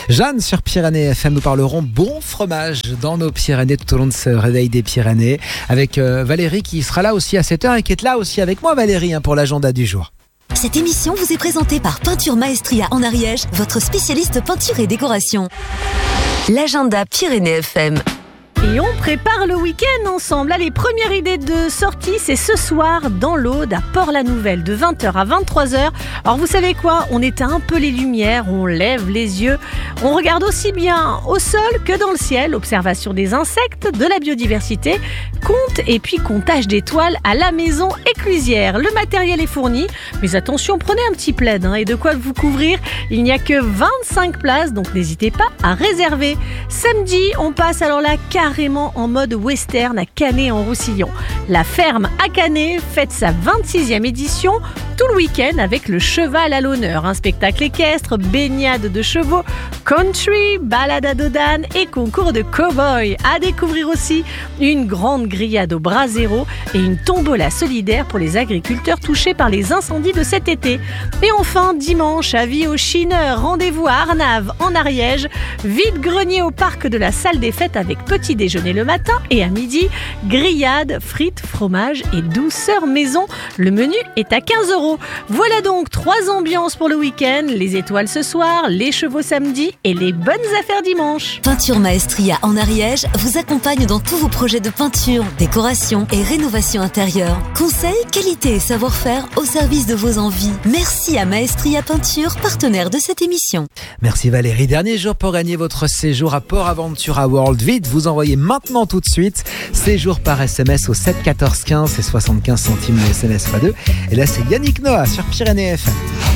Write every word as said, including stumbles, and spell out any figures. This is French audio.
Jeanne sur Pyrénées F M, nous parlerons bon fromage dans nos Pyrénées tout au long de ce réveil des Pyrénées avec euh, Valérie qui sera là aussi à sept heures et qui est là aussi avec moi Valérie hein, pour l'agenda du jour. Cette émission vous est présentée par Peinture Maestria en Ariège, votre spécialiste peinture et décoration. L'agenda Pyrénées F M. Et on prépare le week-end ensemble. Allez, première idée de sortie, c'est ce soir dans l'Aude à Port-la-Nouvelle de vingt heures à vingt-trois heures. Alors vous savez quoi, on éteint un peu les lumières, on lève les yeux, on regarde aussi bien au sol que dans le ciel. Observation des insectes, de la biodiversité, compte et puis comptage d'étoiles à la maison éclusière. Le matériel est fourni, mais attention, prenez un petit plaid hein, et de quoi vous couvrir. Il n'y a que vingt-cinq places, donc n'hésitez pas à réserver. Samedi, on passe alors là carrément en mode western à Canet-en-Roussillon. La ferme à Canet fête sa vingt-sixième édition tout le week-end avec le cheval à l'honneur. Un spectacle équestre, baignade de chevaux, country, balade à dos d'âne et concours de cow-boy. À découvrir aussi une grande grillade au brasero et une tombola solidaire pour les agriculteurs touchés par les incendies de cet été. Et enfin, dimanche, avis aux chineurs, rendez-vous à Arnave en Ariège, vide-grenier au parc de la salle des fêtes avec petit déjeuner le matin et à midi, grillade, frites, fromage et douceur maison. Le menu est à quinze euros. Voilà donc trois ambiances pour le week-end, les étoiles ce soir, les chevaux samedi et les bonnes affaires dimanche. Peinture Maestria en Ariège vous accompagne dans tous vos projets de peinture, décoration et rénovation intérieure. Conseils, qualité et savoir-faire au service de vos envies. Merci à Maestria Peinture, partenaire de cette émission. Merci Valérie. Dernier jour pour gagner votre séjour à Port Aventura World. Vite, vous envoyez maintenant tout de suite séjour par S M S au sept quatorze quinze, c'est soixante-quinze centimes le S M S fois deux. Et là c'est Yannick Noah sur Pyrénées F M.